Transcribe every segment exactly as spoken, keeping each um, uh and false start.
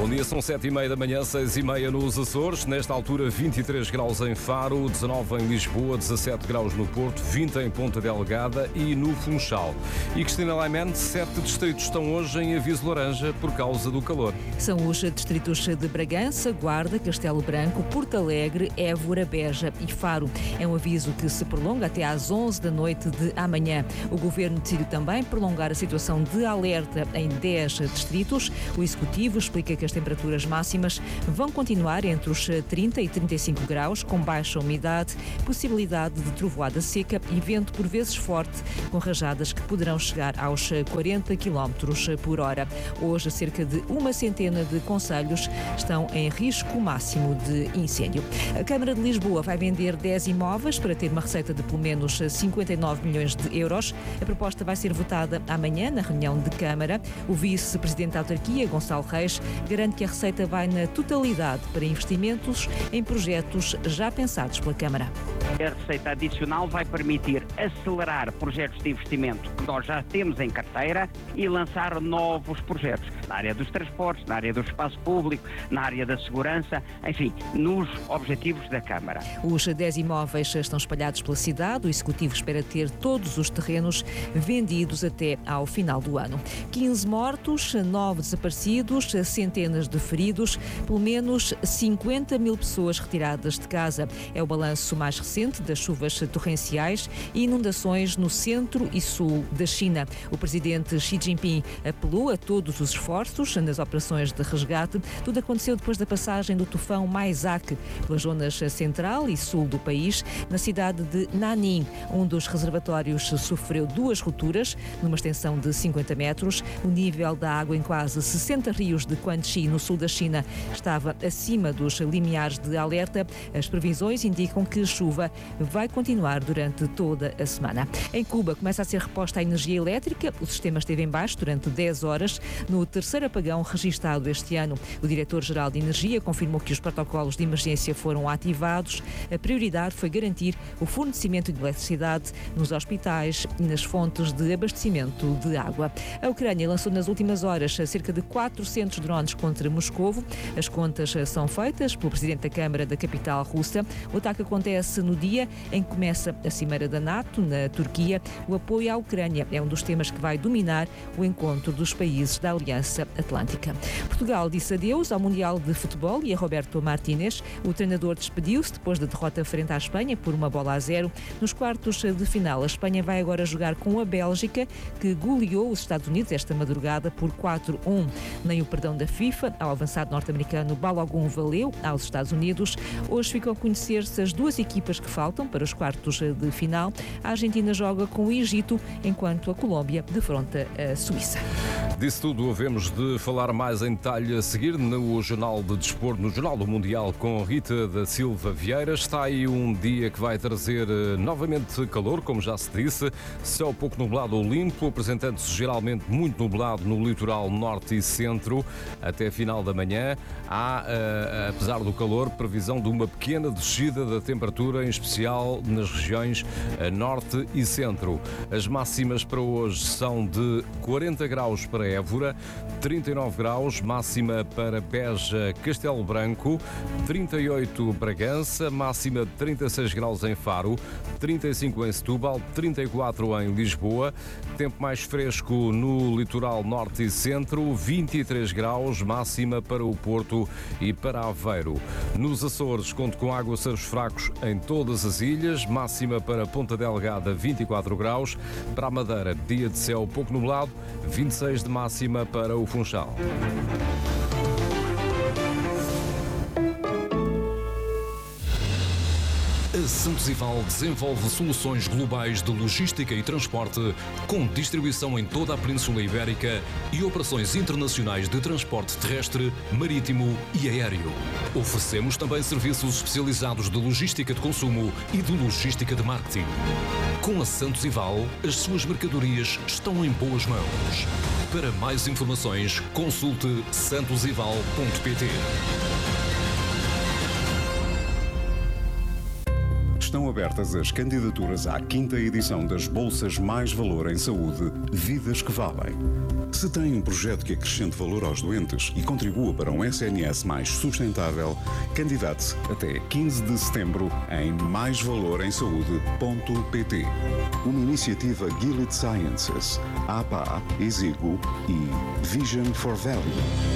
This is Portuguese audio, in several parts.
Bom dia, são sete e meia da manhã, seis e meia nos Açores. Nesta altura, vinte e três graus em Faro, dezanove em Lisboa, dezassete graus no Porto, vinte em Ponta Delgada e no Funchal. E Cristina Laimente, sete distritos estão hoje em aviso laranja por causa do calor. São os distritos de Bragança, Guarda, Castelo Branco, Porto Alegre, Évora, Beja e Faro. É um aviso que se prolonga até às onze da noite de amanhã. O Governo decidiu também prolongar a situação de alerta em dez distritos. O Executivo explica que as temperaturas máximas vão continuar entre os trinta e trinta e cinco graus, com baixa umidade, possibilidade de trovoada seca e vento por vezes forte, com rajadas que poderão chegar aos quarenta quilómetros por hora. Hoje, cerca de uma centena de concelhos estão em risco máximo de incêndio. A Câmara de Lisboa vai vender dez imóveis para ter uma receita de pelo menos cinquenta e nove milhões de euros. A proposta vai ser votada amanhã na reunião de Câmara. O vice-presidente da autarquia, Gonçalo Reis, garante que a receita vai na totalidade para investimentos em projetos já pensados pela Câmara. A receita adicional vai permitir acelerar projetos de investimento que nós já temos em carteira e lançar novos projetos na área dos transportes, na área do espaço público, na área da segurança, enfim, nos objetivos da Câmara. Os dez imóveis estão espalhados pela cidade. O Executivo espera ter todos os terrenos vendidos até ao final do ano. quinze mortos, nove desaparecidos, centenas de feridos, pelo menos cinquenta mil pessoas retiradas de casa. É o balanço mais recente das chuvas torrenciais e inundações no centro e sul da China. O presidente Xi Jinping apelou a todos os esforços nas operações de resgate. Tudo aconteceu depois da passagem do tufão Maisak pelas zonas central e sul do país. Na cidade de Nanning, um dos reservatórios sofreu duas rupturas, numa extensão de cinquenta metros. O nível da água em quase sessenta rios de Guangxi, no sul da China, estava acima dos limiares de alerta. As previsões indicam que a chuva vai continuar durante toda a semana. Em Cuba, começa a ser reposta a energia elétrica. O sistema esteve em baixo durante dez horas, no terceiro apagão registado este ano. O diretor-geral de Energia confirmou que os protocolos de emergência foram ativados. A prioridade foi garantir o fornecimento de eletricidade nos hospitais e nas fontes de abastecimento de água. A Ucrânia lançou nas últimas horas cerca de quatrocentos drones contra Moscovo. As contas são feitas pelo presidente da Câmara da capital russa. O ataque acontece no dia em que começa a Cimeira da NATO, na Turquia. O apoio à Ucrânia é um dos temas que vai dominar o encontro dos países da Aliança Atlântica. Portugal disse adeus ao Mundial de Futebol e a Roberto Martínez. O treinador despediu-se depois da derrota frente à Espanha por uma bola a zero. Nos quartos de final, a Espanha vai agora jogar com a Bélgica, que goleou os Estados Unidos esta madrugada por quatro a um. Nem o perdão da FIFA ao avançado norte-americano Balogun valeu aos Estados Unidos. Hoje ficam a conhecer-se as duas equipas que faltam para os quartos de final. A Argentina joga com o Egito, enquanto a Colômbia defronta a Suíça. Disso tudo havemos de falar mais em detalhe a seguir no Jornal de Desporto, no Jornal do Mundial, com Rita da Silva Vieira. Está aí um dia que vai trazer novamente calor, como já se disse, céu pouco nublado ou limpo, apresentando-se geralmente muito nublado no litoral norte e centro até final da manhã. Há, uh, apesar do calor, previsão de uma pequena descida da temperatura, em especial nas regiões uh, norte e centro. As máximas para hoje são de quarenta graus para Évora, trinta e nove graus, máxima para Beja, Castelo Branco, trinta e oito Bragança, máxima de trinta e seis graus em Faro, trinta e cinco em Setúbal, trinta e quatro em Lisboa, tempo mais fresco no litoral norte e centro, vinte e três graus, máxima para o Porto e para Aveiro. Nos Açores, conto com aguaceiros fracos em todas as ilhas, máxima para Ponta Delgada, vinte e quatro graus, para a Madeira, dia de céu pouco nublado, vinte e seis de máxima para o Funchal. A Santos Ival desenvolve soluções globais de logística e transporte, com distribuição em toda a Península Ibérica e operações internacionais de transporte terrestre, marítimo e aéreo. Oferecemos também serviços especializados de logística de consumo e de logística de marketing. Com a Santos Ival, as suas mercadorias estão em boas mãos. Para mais informações, consulte santos ival ponto pt. Estão abertas as candidaturas à quinta edição das Bolsas Mais Valor em Saúde, Vidas que Valem. Se tem um projeto que acrescente valor aos doentes e contribua para um S N S mais sustentável, candidate-se até quinze de setembro em mais valor em saúde ponto pt. Uma iniciativa Gilead Sciences, A P A, Exigo e Vision for Value.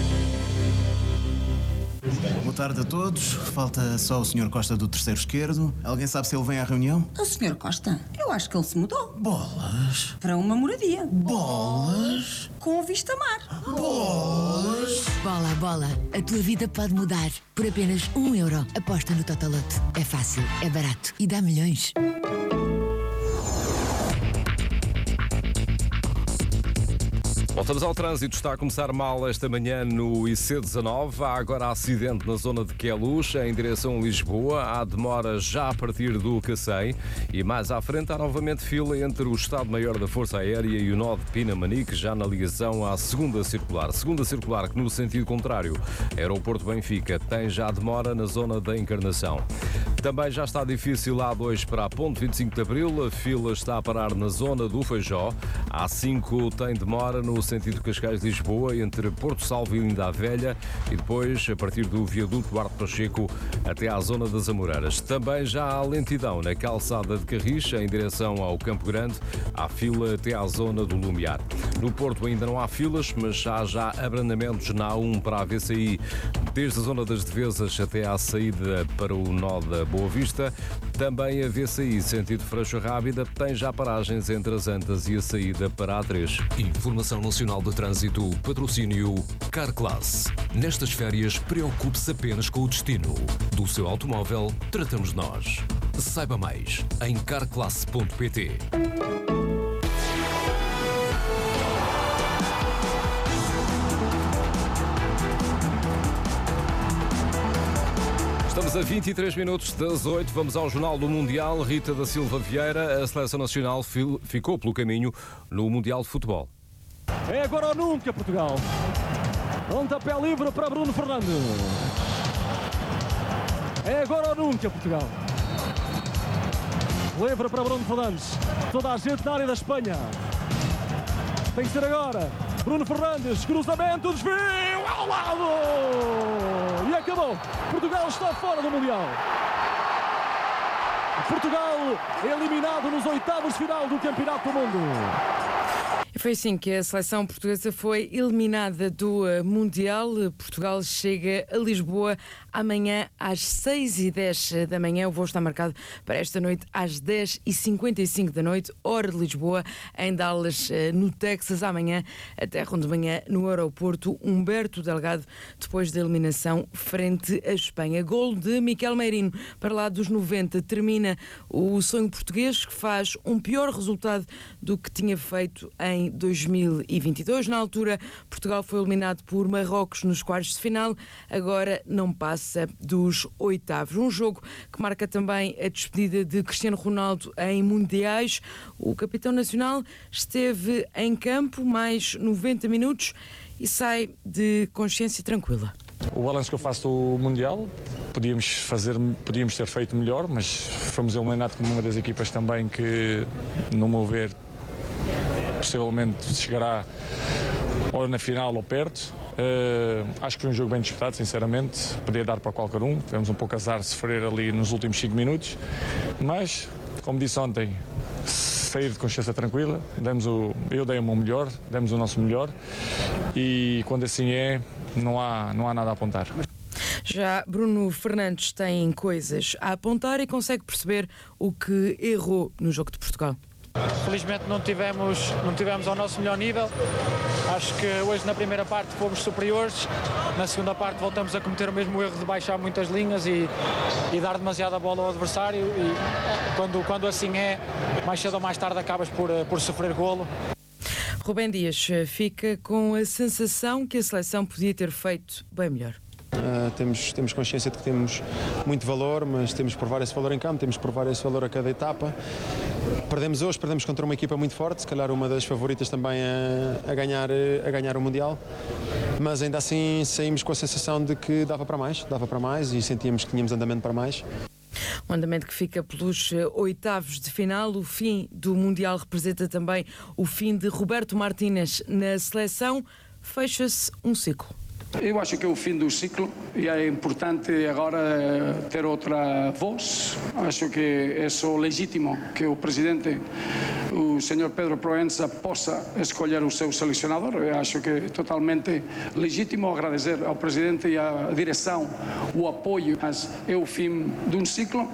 Boa tarde a todos. Falta só o senhor Costa do terceiro esquerdo. Alguém sabe se ele vem à reunião? O senhor Costa? Eu acho que ele se mudou. Bolas. Para uma moradia. Bolas. Com vista mar. Bolas. Bola, bola. A tua vida pode mudar. Por apenas um euro. Aposta no Totoloto. É fácil, é barato e dá milhões. Voltamos ao trânsito. Está a começar mal esta manhã no I C dezanove. Há agora acidente na zona de Queluz, em direção a Lisboa. Há demora já a partir do Cacém. E mais à frente há novamente fila entre o Estado-Maior da Força Aérea e o nó de Pinamanique, já na ligação à segunda circular. Segunda circular que, no sentido contrário, Aeroporto Benfica, tem já demora na zona da Encarnação. Também já está difícil a A dois para a Ponte vinte e cinco de Abril. A fila está a parar na zona do Feijó. A A cinco tem demora no sentido Cascais-Lisboa, entre Porto Salvo e Linda a Velha, e depois, a partir do viaduto Duarte Pacheco até à zona das Amoreiras. Também já há lentidão na calçada de Carris, em direção ao Campo Grande. Há fila até à zona do Lumiar. No Porto ainda não há filas, mas há já abrandamentos na A um para a V C I, desde a zona das Devesas até à saída para o nó da Boa Vista. Também a V C I, sentido Freixo Rábida, tem já paragens entre as Antas e a saída para a A três. Informação Nacional de Trânsito, patrocínio Carclass. Nestas férias, preocupe-se apenas com o destino. Do seu automóvel, tratamos nós. Saiba mais em carclass ponto pt. Estamos a vinte e três minutos das oito, vamos ao Jornal do Mundial. Rita da Silva Vieira, a Seleção Nacional ficou pelo caminho no Mundial de Futebol. É agora ou nunca, Portugal. Pontapé livre para Bruno Fernandes. É agora ou nunca, Portugal. Livre para Bruno Fernandes. Toda a gente na área da Espanha. Tem que ser agora. Bruno Fernandes, cruzamento, desvio, ao lado! E acabou. Portugal está fora do Mundial. Portugal eliminado nos oitavos de final do Campeonato do Mundo. Foi assim que a seleção portuguesa foi eliminada do Mundial. Portugal chega a Lisboa amanhã às seis e dez da manhã. O voo está marcado para esta noite às dez e cinquenta e cinco da noite, hora de Lisboa, em Dallas, no Texas. Amanhã aterram de manhã no aeroporto Humberto Delgado, depois da eliminação frente à Espanha. Gol de Miquel Merino para lá dos noventa. Termina o sonho português, que faz um pior resultado do que tinha feito em dois mil e vinte e dois. Na altura, Portugal foi eliminado por Marrocos nos quartos de final. Agora não passa dos oitavos. Um jogo que marca também a despedida de Cristiano Ronaldo em mundiais. O capitão nacional esteve em campo mais noventa minutos e sai de consciência tranquila. O balanço que eu faço do Mundial, podíamos, fazer, podíamos ter feito melhor, mas fomos eliminados como uma das equipas também que, no meu ver, possivelmente chegará ou na final ou perto. Uh, acho que foi um jogo bem disputado, sinceramente. Podia dar para qualquer um. Tivemos um pouco azar de sofrer ali nos últimos cinco minutos. Mas, como disse ontem, sair de consciência tranquila. Demos o, eu dei o meu melhor, demos o nosso melhor. E quando assim é, não há, não há nada a apontar. Já Bruno Fernandes tem coisas a apontar e consegue perceber o que errou no jogo de Portugal. Felizmente não tivemos, não tivemos ao nosso melhor nível. Acho que hoje na primeira parte fomos superiores. Na segunda parte voltamos a cometer o mesmo erro de baixar muitas linhas e, e dar demasiada bola ao adversário. E quando, quando assim é, mais cedo ou mais tarde acabas por, por sofrer golo. Rubem Dias fica com a sensação que a seleção podia ter feito bem melhor. Uh, temos, temos consciência de que temos muito valor, mas temos que provar esse valor em campo, temos que provar esse valor a cada etapa. Perdemos hoje, perdemos contra uma equipa muito forte, se calhar uma das favoritas também a, a, ganhar, a ganhar o Mundial, mas ainda assim saímos com a sensação de que dava para mais, dava para mais e sentíamos que tínhamos andamento para mais. Um andamento que fica pelos oitavos de final. O fim do Mundial representa também o fim de Roberto Martínez na seleção. Fecha-se um ciclo. Eu acho que é o fim do ciclo e é importante agora ter outra voz. Acho que é só legítimo que o presidente, o senhor Pedro Proença, possa escolher o seu selecionador. Eu acho que é totalmente legítimo agradecer ao presidente e à direção o apoio, mas é o fim de um ciclo.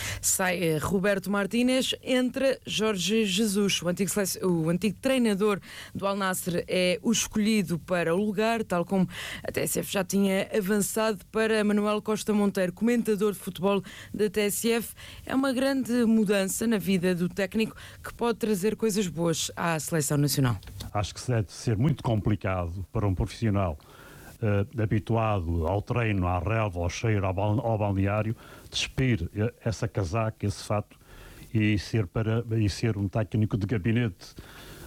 Sai Roberto Martínez, entra Jorge Jesus. O antigo, o antigo treinador do Al Nassr é o escolhido para o lugar, tal como a T S F já tinha avançado para Manuel Costa Monteiro, comentador de futebol da T S F. É uma grande mudança na vida do técnico que pode trazer coisas boas à seleção nacional. Acho que deve ser muito complicado para um profissional Uh, habituado ao treino, à relva, ao cheiro, ao, ao balneário, despir essa casaca, esse fato e ser, para, e ser um técnico de gabinete.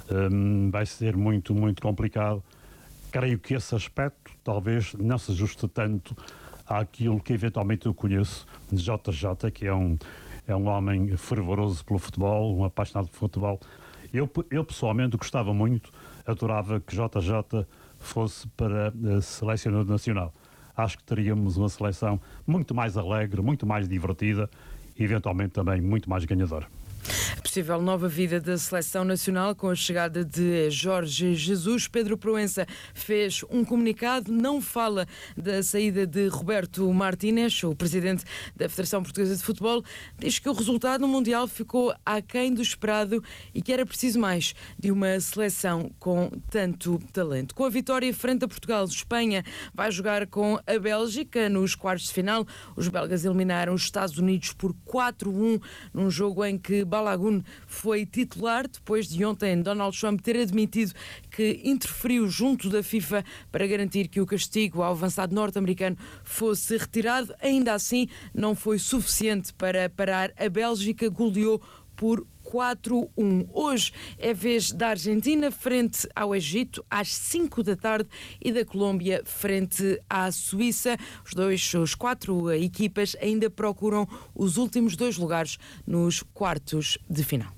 Um, vai ser muito, muito complicado. Creio que esse aspecto talvez não se ajuste tanto àquilo que eventualmente eu conheço de J J, que é um, é um homem fervoroso pelo futebol, um apaixonado por futebol. Eu, eu pessoalmente gostava muito, adorava que J J fosse para uh, selecionador nacional. Acho que teríamos uma seleção muito mais alegre, muito mais divertida e eventualmente também muito mais ganhadora. A possível nova vida da seleção nacional com a chegada de Jorge Jesus. Pedro Proença fez um comunicado, não fala da saída de Roberto Martínez, o presidente da Federação Portuguesa de Futebol. Diz que o resultado no Mundial ficou aquém do esperado e que era preciso mais de uma seleção com tanto talento. Com a vitória frente a Portugal, Espanha vai jogar com a Bélgica nos quartos de final. Os belgas eliminaram os Estados Unidos por quatro a um num jogo em que Balagun foi titular depois de ontem Donald Trump ter admitido que interferiu junto da FIFA para garantir que o castigo ao avançado norte-americano fosse retirado. Ainda assim, não foi suficiente para parar. A Bélgica goleou por quatro a um. Hoje é vez da Argentina frente ao Egito às cinco da tarde e da Colômbia frente à Suíça. Os dois, os quatro equipas ainda procuram os últimos dois lugares nos quartos de final.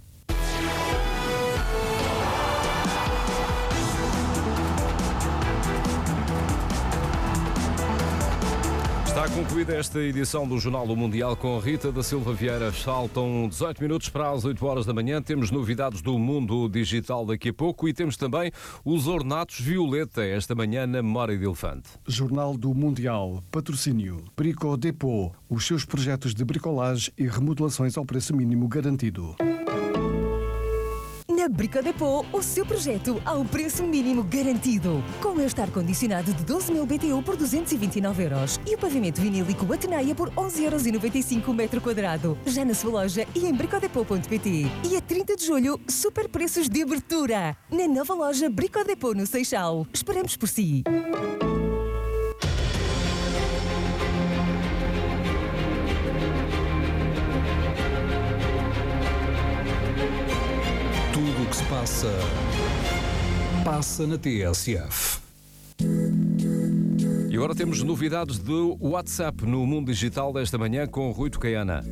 Está concluída esta edição do Jornal do Mundial com Rita da Silva Vieira. Faltam dezoito minutos para as oito horas da manhã. Temos novidades do mundo digital daqui a pouco e temos também os ornatos violeta esta manhã na Memória de Elefante. Jornal do Mundial, patrocínio Brico Depot, os seus projetos de bricolagem e remodelações ao preço mínimo garantido. Na Brico Depot, o seu projeto ao preço mínimo garantido. Com este ar-condicionado de doze mil B T U por duzentos e vinte e nove euros e o pavimento vinílico Atenaia por onze euros e noventa e cinco o metro quadrado. Já na sua loja e em bricodepot ponto pt. E a trinta de julho, super preços de abertura. Na nova loja Brico Depot no Seixal. Esperamos por si. Tudo o que se passa, passa na T S F. E agora temos novidades do WhatsApp no mundo digital desta manhã com Rui Tocaiana.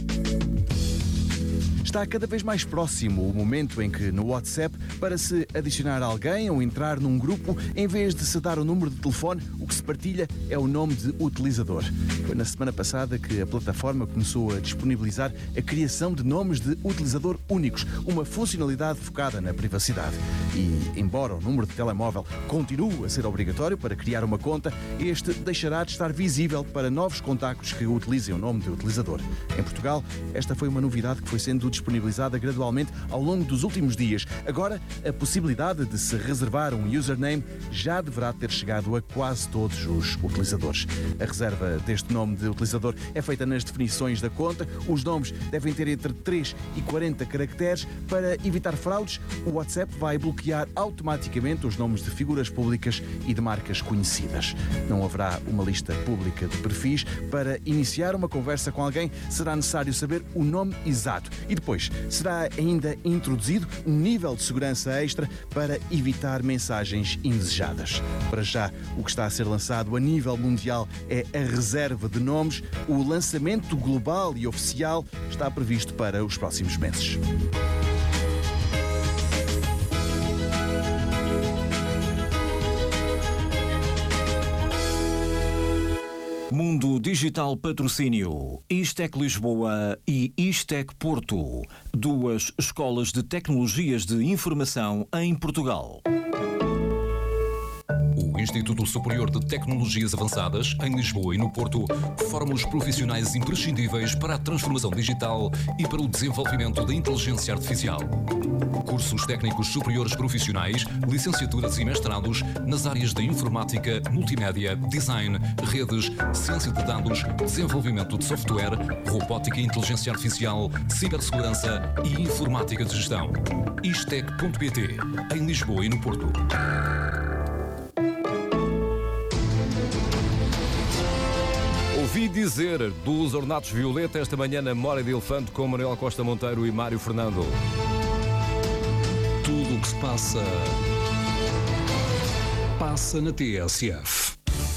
Está cada vez mais próximo o momento em que no WhatsApp, para se adicionar alguém ou entrar num grupo, em vez de se dar o número de telefone, o que se partilha é o nome de utilizador. Foi na semana passada que a plataforma começou a disponibilizar a criação de nomes de utilizador únicos, uma funcionalidade focada na privacidade. E, embora o número de telemóvel continue a ser obrigatório para criar uma conta, este deixará de estar visível para novos contactos que utilizem o nome de utilizador. Em Portugal, esta foi uma novidade que foi sendo disponibilizada gradualmente ao longo dos últimos dias. Agora, a possibilidade de se reservar um username já deverá ter chegado a quase todos os utilizadores. A reserva deste nome de utilizador é feita nas definições da conta. Os nomes devem ter entre três e quarenta caracteres. Para evitar fraudes, o WhatsApp vai bloquear automaticamente os nomes de figuras públicas e de marcas conhecidas. Não haverá uma lista pública de perfis. Para iniciar uma conversa com alguém, será necessário saber o nome exato e depois Depois, será ainda introduzido um nível de segurança extra para evitar mensagens indesejadas. Para já, o que está a ser lançado a nível mundial é a reserva de nomes. O lançamento global e oficial está previsto para os próximos meses. Mundo Digital Patrocínio, Istec Lisboa e Istec Porto, duas escolas de tecnologias de informação em Portugal. O Instituto Superior de Tecnologias Avançadas, em Lisboa e no Porto, forma os profissionais imprescindíveis para a transformação digital e para o desenvolvimento da inteligência artificial. Cursos técnicos superiores profissionais, licenciaturas e mestrados nas áreas da informática, multimédia, design, redes, ciência de dados, desenvolvimento de software, robótica e inteligência artificial, cibersegurança e informática de gestão. Istec ponto pt, em Lisboa e no Porto. Ouvi dizer dos Ornatos Violeta esta manhã na Memória de Elefante com Manuel Costa Monteiro e Mário Fernando. Tudo o que se passa, passa na T S F.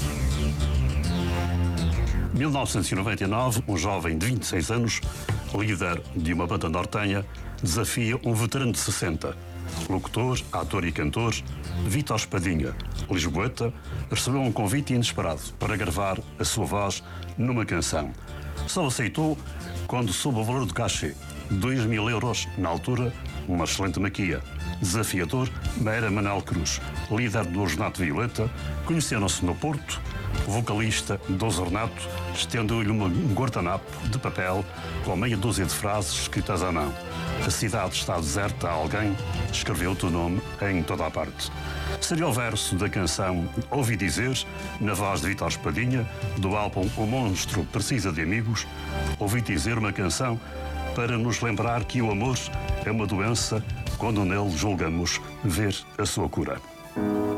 mil novecentos e noventa e nove, um jovem de vinte e seis anos, líder de uma banda nortenha, desafia um veterano de sessenta. Locutor, ator e cantor, Vítor Espadinha, lisboeta, recebeu um convite inesperado para gravar a sua voz numa canção. Só aceitou quando soube o valor do cachê, dois mil euros na altura, uma excelente maquia. Desafiador era Manuel Cruz, líder do Ornato Violeta, conheceram-se no Porto. O vocalista dos Ornato estendeu-lhe um guardanapo de papel com meia dúzia de frases escritas à mão. A cidade está deserta, alguém escreveu o teu nome em toda a parte. Seria o verso da canção Ouvi Dizer, na voz de Vítor Espadinha, do álbum O Monstro Precisa de Amigos. Ouvi dizer uma canção para nos lembrar que o amor é uma doença quando nele julgamos ver a sua cura.